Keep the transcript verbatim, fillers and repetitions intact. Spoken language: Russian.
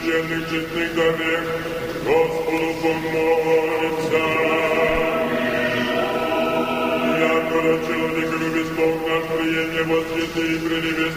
священных честных дарах, Господу помолимся. Якора человек любит Бог наш, приемне во святые и пренебесные